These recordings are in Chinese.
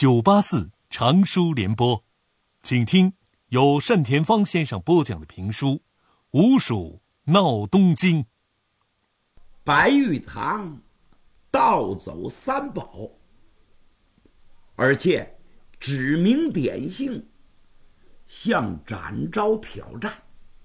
984长书联播，请听由单田芳先生播讲的评书《吴蜀闹东京》。 白玉堂盗走3宝，而且指名点姓向展昭挑战，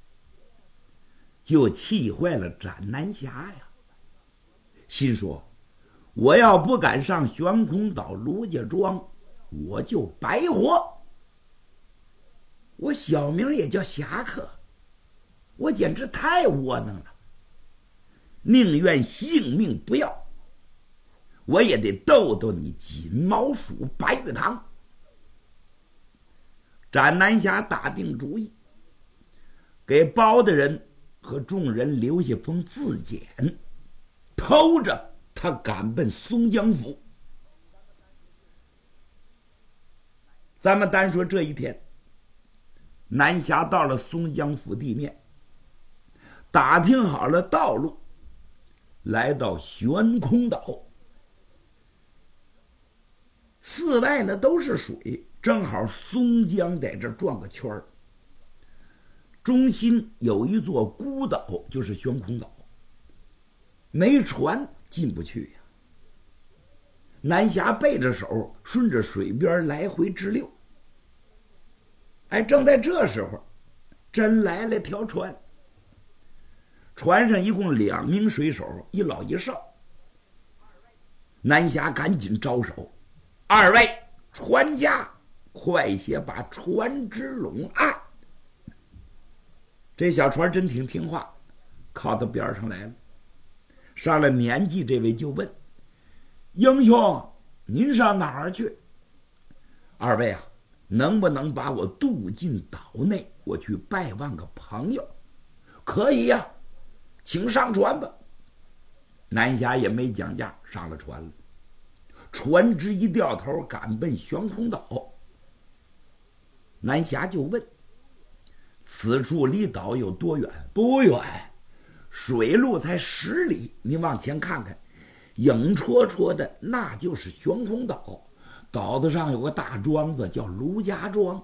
就气坏了展南侠呀。心说，我要不敢上悬空岛卢家庄，我就白活。我小名也叫侠客，我简直太窝囊了，宁愿性命不要，我也得逗逗你锦毛鼠白玉堂。展南侠打定主意，给包大人和众人留下封自简，偷着他赶奔松江府。咱们单说这一天，南侠到了松江府地面，打听好了道路，来到悬空岛。四外呢都是水，正好松江在这转个圈儿，中心有一座孤岛，就是悬空岛，没船进不去呀。南侠背着手顺着水边来回直溜。正在这时候，真来了条船，船上一共2名水手，一老一少。南侠赶紧招手：“二位船家，快些把船只拢岸。”这小船真挺听话，靠到边上来了。上了年纪这位就问：“英雄，您上哪儿去？”“二位啊，能不能把我渡进岛内，我去拜望个朋友？”“可以呀，请上船吧。”南侠也没讲价，上了船了。船只一掉头赶奔悬空岛。南侠就问：“此处离岛有多远？”“不远，水路才10里，你往前看看，影绰绰的那就是悬空岛。岛子上有个大庄子叫卢家庄，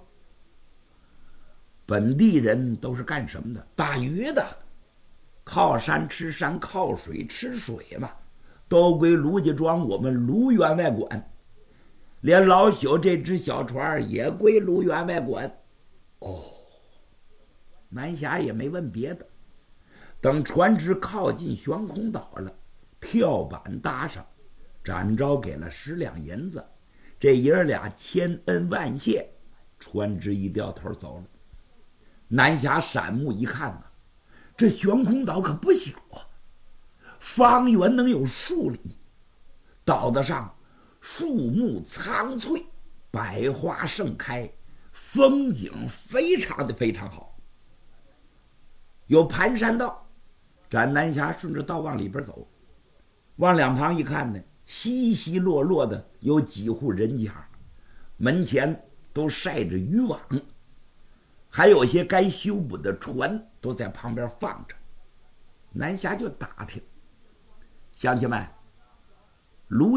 本地人都是干什么的？打鱼的，靠山吃山，靠水吃水嘛，都归卢家庄我们卢员外管，连老朽这只小船也归卢员外管。”“哦。”南侠也没问别的，等船只靠近悬空岛了，跳板搭上，展昭给了10两银子，这爷儿俩千恩万谢，船只一掉头走了。南侠闪目一看啊，这悬空岛可不小啊，方圆能有数里，岛子上树木苍翠，百花盛开，风景非常好。有盘山道，展南侠顺着道往里边走，往两旁一看呢，稀稀落落的有几户人家，门前都晒着渔网，还有些该修补的船都在旁边放着。南侠就打听：“乡亲们，